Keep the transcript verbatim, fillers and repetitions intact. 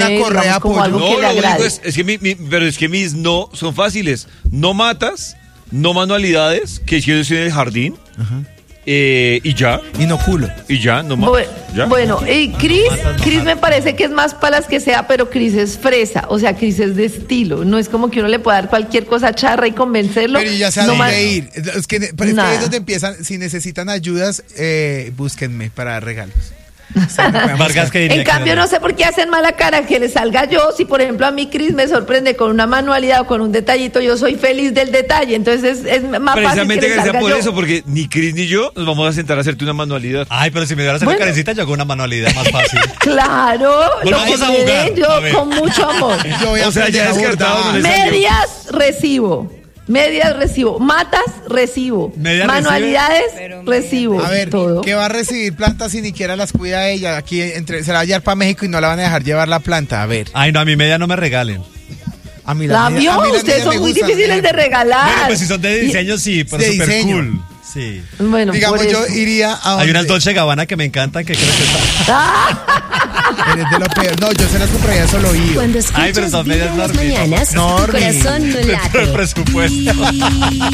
Una correa, digamos, como pollo. algo No, que le lo único agrade. es, es que mi, mi- pero es que mis no son fáciles. No matas, no manualidades, que hicieron en el jardín, eh, y ya, Y no culo. y ya, no más. Bueno, ¿Ya? bueno, y Cris, Cris me parece que es más para las que sea, pero Cris es fresa, o sea, Cris es de estilo, no es como que uno le pueda dar cualquier cosa charra y convencerlo. Pero ya sé a no dónde más- ir. Es que, pero es que ahí Nada. es donde empiezan, si necesitan ayudas, eh, búsquenme para regalos. Vargas, ¿qué diría? En cambio, no sé por qué hacen mala cara que le salga yo. Si, por ejemplo, a mí Cris me sorprende con una manualidad o con un detallito, yo soy feliz del detalle. Entonces es, es más fácil que Precisamente le que sea salga por yo. eso, porque ni Chris ni yo nos vamos a sentar a hacerte una manualidad. Ay, pero si me dieras Bueno. la carecita, yo hago una manualidad más fácil. Claro, Bueno, lo que vamos a me jugar. den, yo A ver. con mucho amor. Yo voy a O sea, ya aprender a descartado, bordar. no le salió. Medias, recibo. Medias, recibo. Matas, recibo. Medias, Manualidades, Pero recibo. A ver, todo. ¿qué va a recibir plantas si ni siquiera las cuida ella? Aquí entre, se la va a llevar para México y no la van a dejar llevar la planta. A ver. Ay, no, a mi media no me regalen. A mí La las vio, medias- a mí las ustedes medias son me muy gustan, difíciles eh. de regalar. Bueno, pues si son de Y- diseño, sí, pero De súper diseño. cool. Sí. Bueno, Digamos, por yo eso. iría a donde... Hay unas Dolce Gabbana que me encantan, que creo que están. Eres de lo peor. No, yo se las compraría solo yo. Cuando Ay, pero escuchas son Vibra medias en las Normi. mañanas, tu Normi. corazón no Dentro del late. presupuesto.